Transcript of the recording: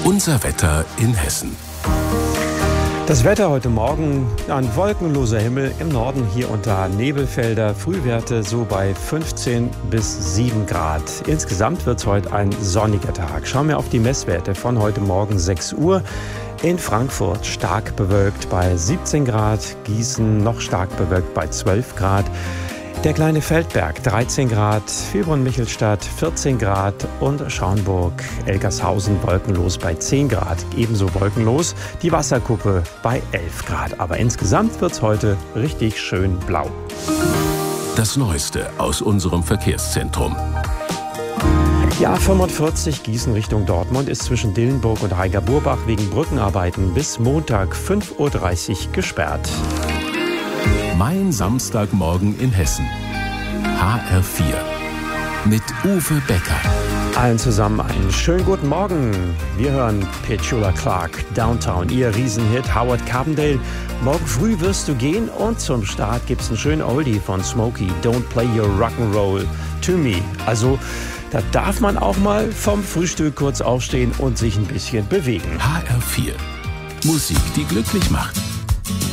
Unser Wetter in Hessen. Das Wetter heute Morgen: ein wolkenloser Himmel, im Norden hier und da Nebelfelder, Frühwerte so bei 15 bis 7 Grad. Insgesamt wird es heute ein sonniger Tag. Schauen wir auf die Messwerte von heute Morgen 6 Uhr. In Frankfurt stark bewölkt bei 17 Grad, Gießen noch stark bewölkt bei 12 Grad. Der kleine Feldberg 13 Grad, Vilbronn-Michelstadt 14 Grad und Schaumburg-Elgershausen wolkenlos bei 10 Grad. Ebenso wolkenlos die Wasserkuppe bei 11 Grad. Aber insgesamt wird es heute richtig schön blau. Das Neueste aus unserem Verkehrszentrum. Ja, 45 Gießen Richtung Dortmund ist zwischen Dillenburg und Heiger-Burbach wegen Brückenarbeiten bis Montag 5.30 Uhr gesperrt. Mein Samstagmorgen in Hessen. HR4 mit Uwe Becker. Allen zusammen einen schönen guten Morgen. Wir hören Petula Clark, Downtown, ihr Riesenhit Howard Carpendale. Morgen früh wirst du gehen und zum Start gibt's einen schönen Oldie von Smokey, Don't Play Your Rock'n'Roll to Me. Also da darf man auch mal vom Frühstück kurz aufstehen und sich ein bisschen bewegen. HR4 Musik, die glücklich macht.